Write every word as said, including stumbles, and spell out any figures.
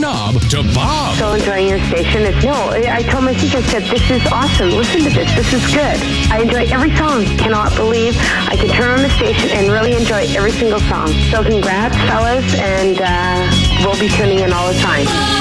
knob to Bob. So enjoying your station. It's, no, I told my sister, I said, this is awesome. Listen to this. This is good. I enjoy every song. Cannot believe I can turn on the station and really enjoy every single song. So congrats, fellas, and uh, we'll be tuning in all the time.